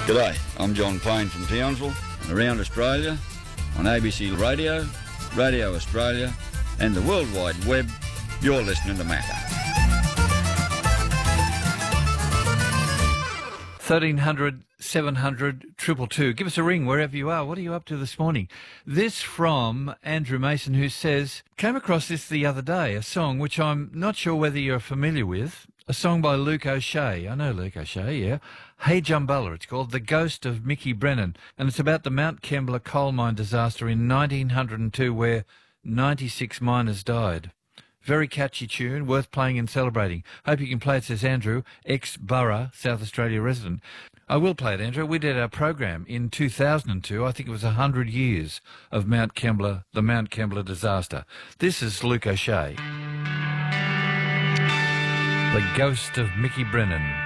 G'day, I'm John Payne from Townsville and around Australia on ABC Radio, Radio Australia and the World Wide Web. You're listening to Macca. 1300 700 222. Give us a ring wherever you are. What are you up to this morning? This from Andrew Mason, who says, came across this the other day, a song which I'm not sure whether you're familiar with, a song by Luke O'Shea. I know Luke O'Shea, yeah. Hey Jumbella, it's called The Ghost of Mickey Brennan, and it's about the Mount Kembla coal mine disaster in 1902 where 96 miners died. Very catchy tune, worth playing and celebrating. Hope you can play it, says Andrew, ex-Burra, South Australia resident. I will play it, Andrew. We did our program in 2002. I think it was 100 years of Mount Kembla, the Mount Kembla disaster. This is Luke O'Shea. The Ghost of Mickey Brennan.